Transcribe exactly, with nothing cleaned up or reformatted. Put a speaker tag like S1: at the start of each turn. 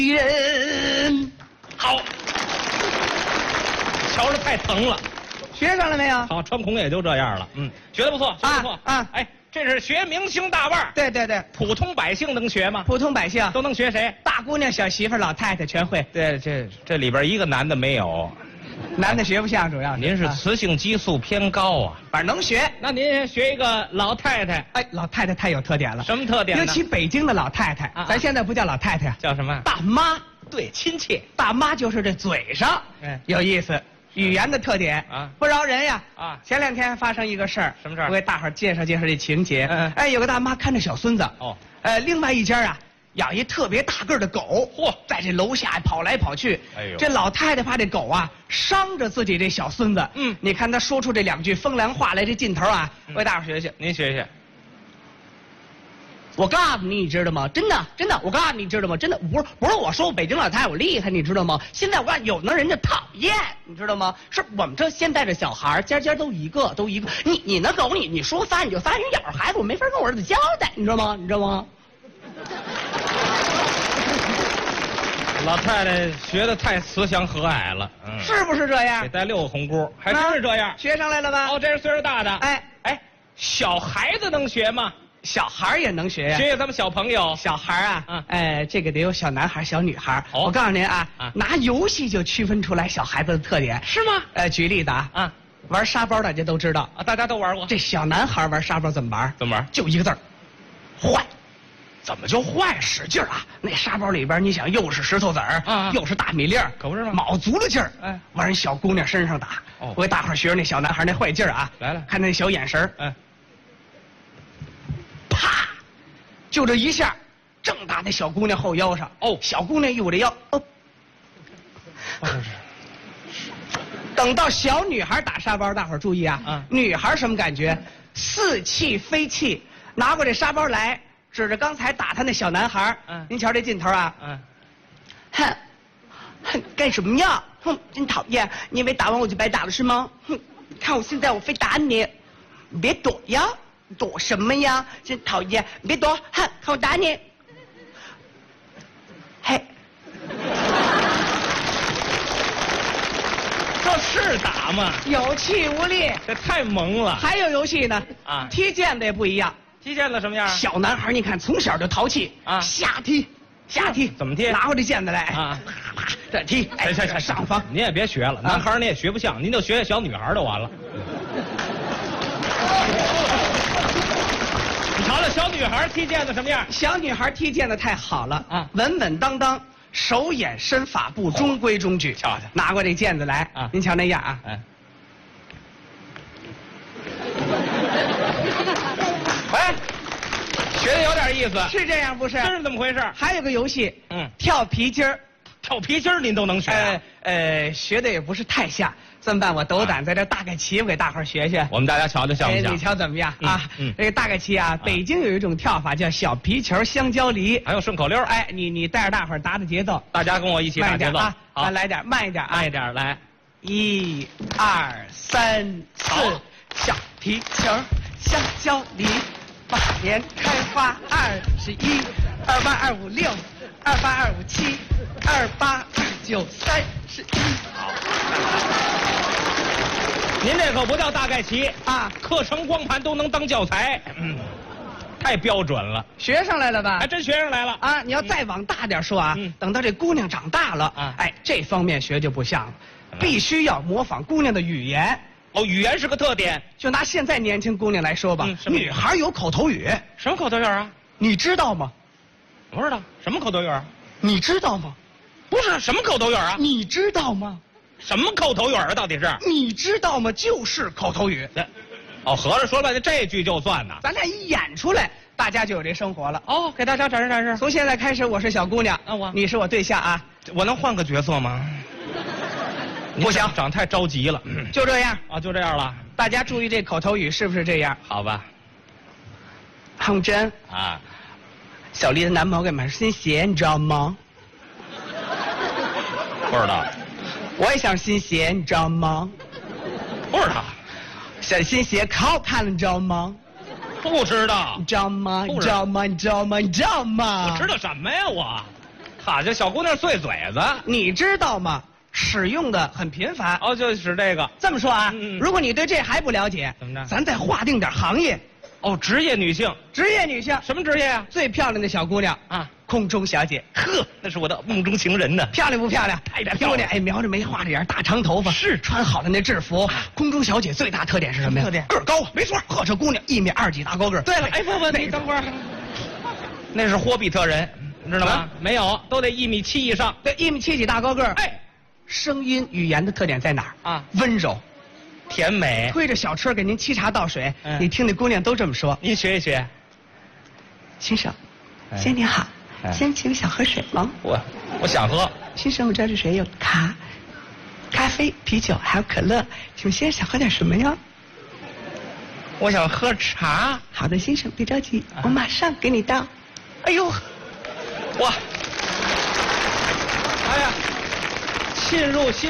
S1: 人。
S2: 好，瞧着太疼了。
S1: 学上了没有？
S2: 好，穿孔也就这样了。嗯，学的不错，学的不错
S1: 啊啊
S2: 哎，这是学明星大腕儿。
S1: 对对对，
S2: 普通百姓能学吗？
S1: 普通百姓
S2: 都能学谁？
S1: 大姑娘、小媳妇、老太太全会，
S2: 对，这这里边一个男的没有。
S1: 男的学不像，主要
S2: 您是
S1: 啊
S2: 雌性激素偏高啊。
S1: 反正能学。
S2: 那您学一个老太太，
S1: 哎，老太太太有特点了，
S2: 什么特点呢？
S1: 尤其北京的老太太，
S2: 啊啊
S1: 咱现在不叫老太太，
S2: 叫什么？
S1: 大妈。
S2: 对，亲切。
S1: 大妈就是这嘴上，
S2: 哎
S1: 有意思，语言的特点
S2: 啊
S1: 不饶人呀
S2: 啊
S1: 前两天发生一个事儿，
S2: 什么事儿
S1: 我给大伙儿介绍介绍这情节。
S2: 嗯嗯
S1: 哎，有个大妈看着小孙子，
S2: 哦，
S1: 呃，另外一家啊养一特别大个儿的狗，
S2: 嚯
S1: 在这楼下跑来跑去。
S2: 哎呦
S1: 这老太太怕这狗啊伤着自己这小孙子。
S2: 嗯
S1: 你看她说出这两句风凉话来，这劲头啊，我给大伙儿学学。
S2: 您学学。
S1: 我告诉你，你知道吗？真的，真的，我告诉你，你知道吗？真的，不是不是我说我北京老太太我厉害，你知道吗？现在我告诉你，有的人就讨厌，你知道吗？是我们这现在这小孩儿，家家都一个，都一个。你你那狗，你你说仨你就仨，你咬着孩子，我没法跟我儿子交代，你知道吗？你知道吗？
S2: 老太太学的太慈祥和蔼了，嗯，
S1: 是不是这样
S2: 得？带六个红箍，还真是这样。
S1: 学上来了吧？
S2: 哦，这是岁数大的。
S1: 哎
S2: 哎，小孩子能学吗？
S1: 小孩儿也能学呀、
S2: 学学咱们小朋友。
S1: 小孩儿啊，
S2: 嗯
S1: 哎，这个得有小男孩、小女孩。
S2: 哦
S1: 我告诉您啊，
S2: 啊
S1: 拿游戏就区分出来小孩子的特点。
S2: 是吗？
S1: 呃，举例子啊，
S2: 啊
S1: 玩沙包大家都知道，
S2: 啊，大家都玩过。
S1: 这小男孩玩沙包怎么玩？
S2: 怎么玩？
S1: 就一个字儿，坏。怎么就坏？使劲儿啊！那沙包里边，你想又是石头子儿，
S2: 啊啊
S1: 又是大米粒儿，
S2: 可不是吗
S1: 卯足了劲儿，
S2: 哎
S1: 往人小姑娘身上打。
S2: 哦
S1: 我给大伙儿学学那小男孩那坏劲儿啊！
S2: 来了
S1: 看那小眼神儿
S2: 嗯，
S1: 啪，就这一下，正打在小姑娘后腰上。
S2: 哦
S1: 小姑娘一捂这腰，哦，
S2: 哦是
S1: 等到小女孩打沙包，大伙儿注意啊！
S2: 嗯
S1: 女孩什么感觉？似气非气，拿过这沙包来，指着刚才打她那小男孩。
S2: 嗯
S1: 您瞧这劲头啊！
S2: 嗯，
S1: 哼，哼，干什么呀？哼，真讨厌！你以为打完我就白打了是吗？哼，看我现在我非打你！你别躲呀，躲什么呀？真讨厌！你别躲，哼，看我打你！嘿，
S2: 这是打吗？
S1: 有气无力。
S2: 这太萌了。
S1: 还有游戏呢，
S2: 啊
S1: 踢毽子也不一样。
S2: 踢毽子什么样？
S1: 小男孩你看从小就淘气
S2: 啊
S1: 瞎踢，瞎踢，
S2: 怎么踢
S1: 拿过这毽子来
S2: 啊，
S1: 啪啪这踢，哎，
S2: 行行行，
S1: 上方。
S2: 您也别学了，男孩儿您也学不像，您就学学小女孩儿就完了。你瞧瞧小女孩儿踢毽子什么样？
S1: 小女孩踢毽子太好了
S2: 啊
S1: 稳稳当当，手眼身法步中规中矩。
S2: 瞧瞧
S1: 拿过这毽子来
S2: 啊
S1: 您瞧那样啊，
S2: 哎，哎，学的有点意思，
S1: 是这样不是？
S2: 真是这么回事儿。
S1: 还有个游戏，
S2: 嗯
S1: 跳皮筋儿。
S2: 跳皮筋儿您都能学啊？
S1: 呃呃，学的也不是太像，这么办？我斗胆在这大概齐，我给大伙儿学学。
S2: 我们大家瞧瞧像不
S1: 哎，
S2: 像
S1: 你？瞧怎么样
S2: 嗯
S1: 啊？
S2: 嗯
S1: 这个大概齐啊，北京有一种跳法叫小皮球香蕉梨。
S2: 还有顺口溜儿，
S1: 哎，你你带着大伙儿打打节奏，
S2: 大家跟我一起打节奏
S1: 慢一点啊，
S2: 好
S1: 啊，，来点慢一点啊，
S2: 慢一点来。
S1: 一、二、三、四
S2: 好，
S1: 小皮球香蕉梨，八年开花二十一，二八二五六，二八二五七，二八二九三十一。
S2: 好，您这可不叫大概齐
S1: 啊，
S2: 课程光盘都能当教材，嗯，太标准了，
S1: 学上来了吧
S2: 还？真学上来了。
S1: 啊，你要再往大点说啊，
S2: 嗯
S1: 等到这姑娘长大了，
S2: 啊
S1: 哎，这方面学就不像了，
S2: 嗯
S1: 必须要模仿姑娘的语言。
S2: 哦，语言是个特点。
S1: 就拿现在年轻姑娘来说吧，
S2: 嗯什么语
S1: 女孩有口头语，
S2: 什么口头语啊？
S1: 你知道吗？
S2: 不知道什么口头语啊？
S1: 你知道吗？
S2: 不是什么口头语啊？
S1: 你知道吗？
S2: 什么口头语啊？到底是？
S1: 你知道吗？就是口头语。
S2: 这哦，合着说了半天这句就算呐。
S1: 咱俩一演出来，大家就有这生活了。
S2: 哦，给大家展示展示。
S1: 从现在开始，我是小姑娘，
S2: 啊我
S1: 你是我对象啊，
S2: 我能换个角色吗？
S1: 不行
S2: 长长太着急了。
S1: 就这样。
S2: 啊，就这样了。
S1: 大家注意这口头语是不是这样？
S2: 好吧。
S1: 红珍，
S2: 啊，
S1: 小丽的男朋友给买新鞋，你知道吗？
S2: 不知道，
S1: 我也想新鞋，你知道吗？
S2: 不知道，
S1: 小新鞋可好看了，你知道吗？
S2: 不知道
S1: 你，知道吗？
S2: 不知道
S1: 你知道吗？你知道吗？你知道吗？
S2: 我知道什么呀？我好，这小姑娘碎嘴子。
S1: 你知道吗？使用的很频繁。
S2: 哦，就使这个。
S1: 这么说啊，
S2: 嗯嗯
S1: 如果你对这还不了解，
S2: 怎么着
S1: 咱再划定点行业。
S2: 哦，职业女性。
S1: 职业女性，
S2: 什么职业啊？
S1: 最漂亮的小姑娘
S2: 啊，
S1: 空中小姐。
S2: 呵，那是我的梦中情人呢。
S1: 漂亮不漂亮？
S2: 太漂亮了
S1: 哎，描着眉，画着眼，大长头发，
S2: 是
S1: 穿好了那制服。空中小姐最大特点是什么呀？
S2: 什么特点
S1: 个儿高，没错。呵，这姑娘一米二几大高个儿。对了，
S2: 哎，不不，
S1: 那
S2: 你等会儿。那是霍比特人，你知道吗？
S1: 啊
S2: 没有，都得一米七以上。
S1: 对，一米七几大高个儿。
S2: 哎，
S1: 声音语言的特点在哪儿
S2: 啊？
S1: 温柔。
S2: 甜美。
S1: 推着小车给您沏茶倒水，
S2: 嗯
S1: 你听那姑娘都这么说。
S2: 您学一学。
S1: 先生，
S2: 哎
S1: 先生您好，
S2: 哎
S1: 先请想喝水吗？
S2: 我我想喝。
S1: 先生，我这儿这水有咖、咖啡、啤酒，还有可乐，请问先生想喝点什么呀？
S2: 我想喝茶。
S1: 好的，先生别着急，我马上给你倒。
S2: 哎呦，哇！哎呀，沁入心